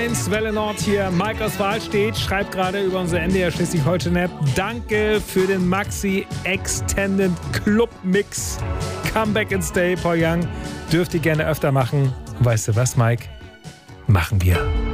1, Welle Nord hier. Mike aus Wahlstedt schreibt gerade über unsere NDR Schleswig-Holstein-App. Danke für den Maxi Extended Club Mix. Come back and stay, Paul Young. Dürft ihr gerne öfter machen. Weißt du was, Mike? Machen wir.